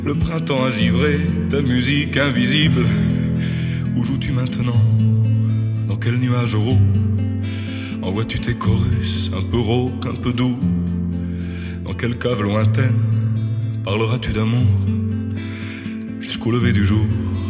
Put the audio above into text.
Le printemps a givré ta musique invisible. Où joues-tu maintenant? Dans quel nuage roux envoies-tu tes chorus un peu rauques, un peu doux? Dans quelle cave lointaine parleras-tu d'amour jusqu'au lever du jour?